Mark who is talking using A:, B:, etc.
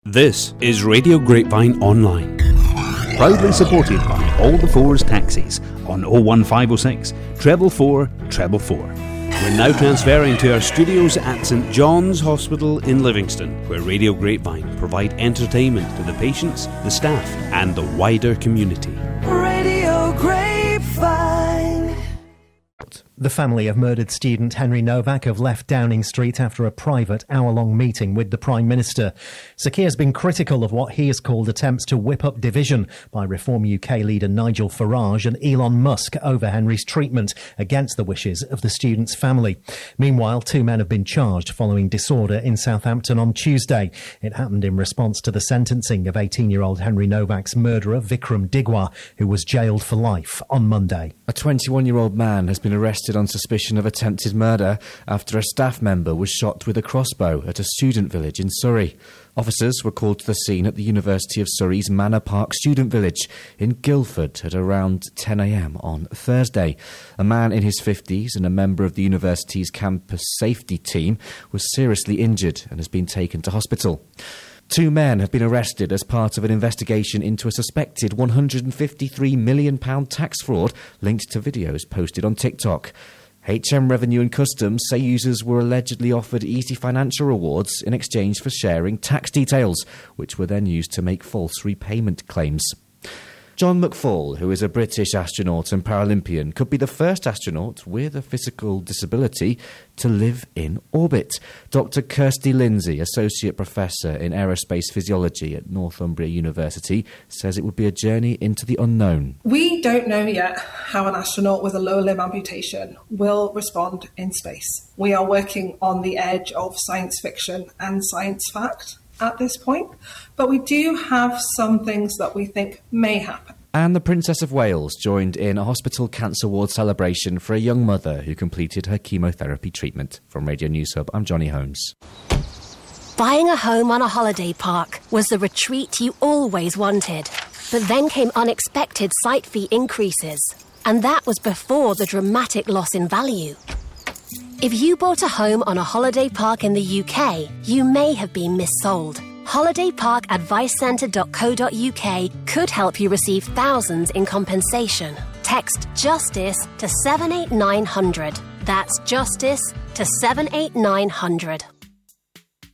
A: This is Radio Grapevine Online, proudly supported by All the Fours Taxis on 01506 444 444. We're now transferring to our studios at St John's Hospital in Livingston, where Radio Grapevine provide entertainment to the patients, the staff and the wider community.
B: Radio Grapevine.
C: The family of murdered student Henry Novak have left Downing Street after a private hour-long meeting with the Prime Minister. Sir Keir has been critical of what he has called attempts to whip up division by Reform UK leader Nigel Farage and Elon Musk over Henry's treatment against the wishes of the student's family. Meanwhile, 2 men have been charged following disorder in Southampton on Tuesday. It happened in response to the sentencing of 18-year-old Henry Novak's murderer, Vikram Digwa, who was jailed for life on Monday.
D: A 21-year-old man has been arrested on suspicion of attempted murder after a staff member was shot with a crossbow at a student village in Surrey. Officers were called to the scene at the University of Surrey's Manor Park Student Village in Guildford at around 10 a.m. on Thursday. A man in his 50s and a member of the university's campus safety team was seriously injured and has been taken to hospital. 2 men have been arrested as part of an investigation into a suspected £153 million tax fraud linked to videos posted on TikTok. HM Revenue and Customs say users were allegedly offered easy financial rewards in exchange for sharing tax details, which were then used to make false repayment claims. John McFall, who is a British astronaut and Paralympian, could be the first astronaut with a physical disability to live in orbit. Dr. Kirsty Lindsay, Associate Professor in Aerospace Physiology at Northumbria University, says it would be a journey into the unknown.
E: We don't know yet how an astronaut with a lower limb amputation will respond in space. We are working on the edge of science fiction and science fact at this point, but we do have some things that we think may happen.
D: And the Princess of Wales joined in a hospital cancer ward celebration for a young mother who completed her chemotherapy treatment. From Radio News Hub, I'm Johnny Holmes.
F: Buying a home on a holiday park was the retreat you always wanted. But then came unexpected site fee increases. And that was before the dramatic loss in value. If you bought a home on a holiday park in the UK, you may have been missold. holidayparkadvicecentre.co.uk could help you receive thousands in compensation. Text JUSTICE to 78900. That's JUSTICE to 78900.